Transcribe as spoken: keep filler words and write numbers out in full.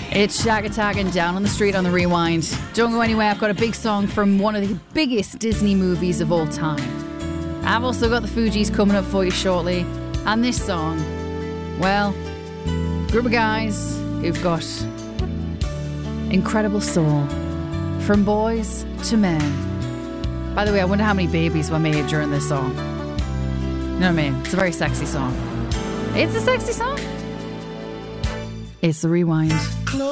It's Shag Attack and Down on the Street on the Rewind. Don't go anywhere. I've got a big song from one of the biggest Disney movies of all time. I've also got the Fugees coming up for you shortly. And this song, well, group of guys who've got incredible soul. From boys to men. By the way, I wonder how many babies were made during this song. You know what I mean? It's a very sexy song. It's a sexy song. It's the Rewind.